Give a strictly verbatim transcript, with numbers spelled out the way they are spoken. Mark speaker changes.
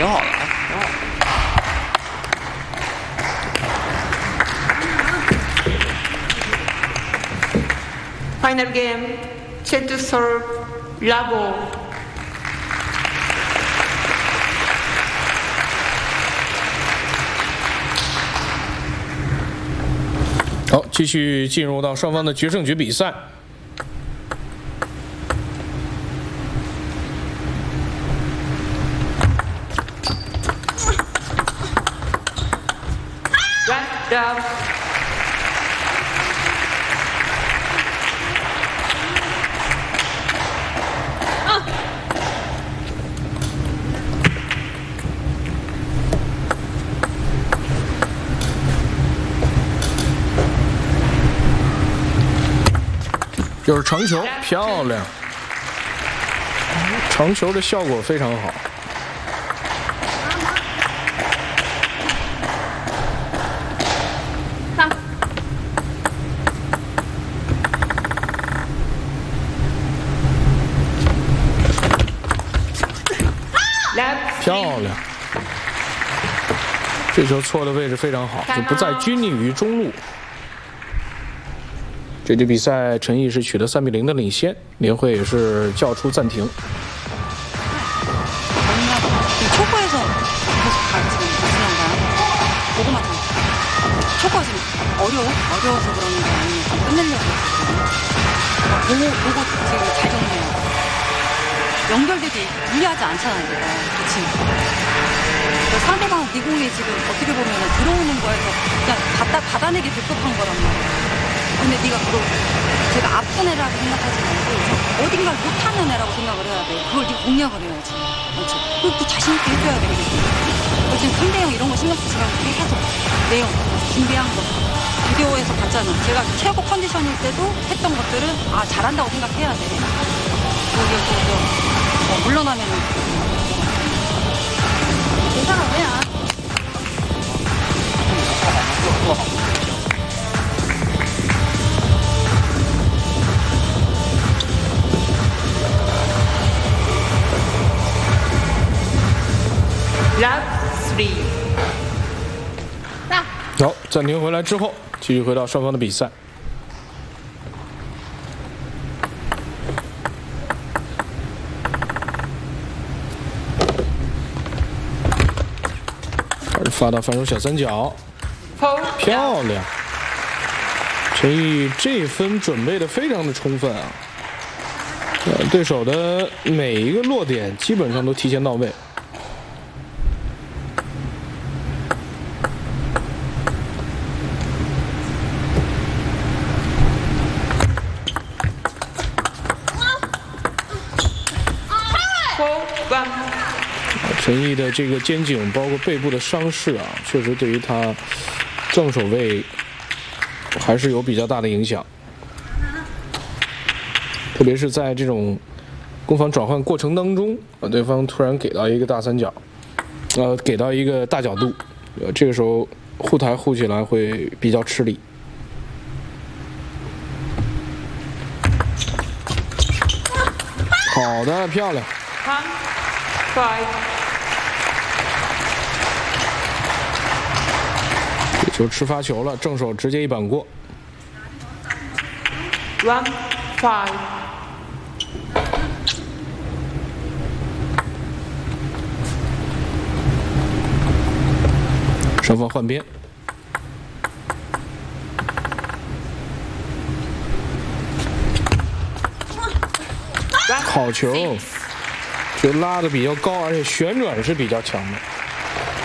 Speaker 1: 挺好的啊，挺好的。
Speaker 2: Final game, set to serve, Labo.
Speaker 3: 好，继续进入到双方的决胜局比赛。
Speaker 2: Wrapped up.
Speaker 3: 又是长球，漂亮！长球的效果非常好。漂亮！这球错的位置非常好，就不再拘泥于中路。 这局比赛，陈毅是取得三比零的领先，联会也是叫出暂停。
Speaker 4: 초코에서 계속 가르치는 있으란가요? 보고만 초코가 지금 어려워? 어려워서 그러는 게 아니면 좀 끝내려고 했거든요. 보고, 보고 지금 잘 정리해요. 연결돼도 무리하지 않잖아요, 내가. 그치? 상대방 니공이 지금 어떻게 보면 들어오는 거에서 그냥 받아, 받아내기 급급한 거란 말이에요. 근데 네가 그걸 제가 아픈 애라고 생각하지 말고 어딘가를 못하는 애라고 생각을 해야 돼. 그걸 네가 공략을 해야지. 그렇지? 그것도 자신 있게 해줘야 되겠지. 지금 삼 대 영 이런 거 신경 쓰지 말고 계속 내용 준비한 거 비디오에서 봤잖아. 제가 최고 컨디션일 때도 했던 것들은 아 잘한다고 생각해야 돼. 그게 또 어, 물러나면은 괜찮아 왜야?
Speaker 2: Love three.
Speaker 3: 好，暂停回来之后，继续回到双方的比赛。开始发到反手小三角，漂亮！陈毅这分准备的非常的充分啊，呃，对手的每一个落点基本上都提前到位。 陈毅的这个肩颈包括背部的伤势啊，确实对于他正手位还是有比较大的影响，特别是在这种攻防转换过程当中啊，对方突然给到一个大三角，呃，给到一个大角度，呃，这个时候护台护起来会比较吃力。好的，漂亮。
Speaker 2: Five.
Speaker 3: 这球吃发球了，正手直接一板过。
Speaker 2: One five.
Speaker 3: 双方换边。好球！ 球拉的比较高，而且旋转是比较强的。